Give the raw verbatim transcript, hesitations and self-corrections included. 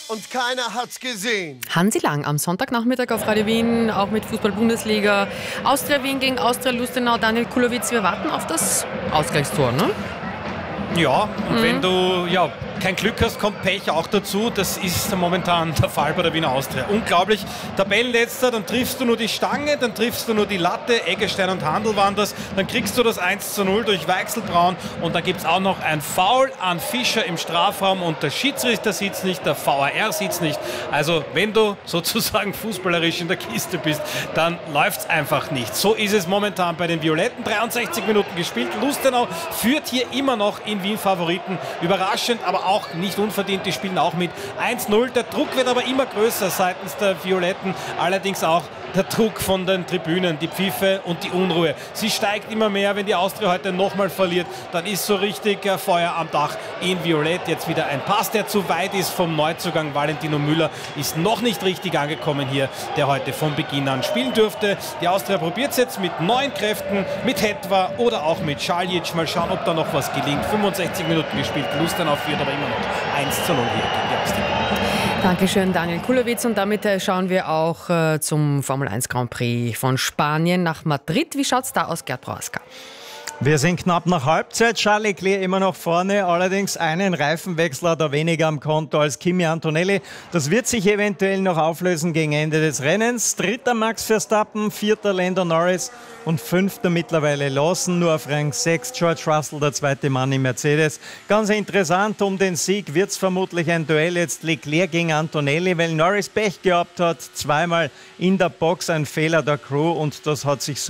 und keiner hat's gesehen. Hansi Lang am Sonntagnachmittag auf Radio Wien, auch mit Fußball-Bundesliga. Austria Wien gegen Austria Lustenau. Daniel Kulowitz, wir warten auf das Ausgleichstor, ne? Ja, und Mhm. wenn du ja, kein Glück hast, kommt Pech auch dazu. Das ist momentan der Fall bei der Wiener Austria. Unglaublich. Tabellenletzter, dann triffst du nur die Stange, dann triffst du nur die Latte. Eggestein und Handel waren das. Dann kriegst du das eins zu null durch Weichselbraun. Und dann gibt es auch noch ein Foul an Fischer im Strafraum. Und der Schiedsrichter sieht's nicht, der V A R sieht's nicht. Also wenn du sozusagen fußballerisch in der Kiste bist, dann läuft's einfach nicht. So ist es momentan bei den Violetten. dreiundsechzig Minuten gespielt. Lustenau führt hier immer noch in Wien Favoriten. Überraschend, aber auch nicht unverdient. Die spielen auch mit eins null. Der Druck wird aber immer größer seitens der Violetten. Allerdings auch der Druck von den Tribünen, die Pfiffe und die Unruhe. Sie steigt immer mehr. Wenn die Austria heute nochmal verliert, dann ist so richtig äh, Feuer am Dach in Violett. Jetzt wieder ein Pass, der zu weit ist vom Neuzugang. Valentino Müller ist noch nicht richtig angekommen hier, der heute von Beginn an spielen dürfte. Die Austria probiert es jetzt mit neuen Kräften, mit Hetwa oder auch mit Šaljic. Mal schauen, ob da noch was gelingt. fünfundsechzig Minuten gespielt. Lustenau führt aber immer noch eins zu null hier gegen die Austria. Dankeschön, Daniel Kulowitz. Und damit äh, schauen wir auch äh, zum Formel eins Grand Prix von Spanien nach Madrid. Wie schaut es da aus, Gerd Prohaska? Wir sind knapp nach Halbzeit. Charles Leclerc immer noch vorne, allerdings einen Reifenwechsel hat er weniger am Konto als Kimi Antonelli. Das wird sich eventuell noch auflösen gegen Ende des Rennens. Dritter Max Verstappen, vierter Lando Norris und fünfter mittlerweile Lawson. Nur auf Rang sechs George Russell, der zweite Mann im Mercedes. Ganz interessant, um den Sieg wird es vermutlich ein Duell jetzt Leclerc gegen Antonelli, weil Norris Pech gehabt hat. Zweimal in der Box ein Fehler der Crew und das hat sich so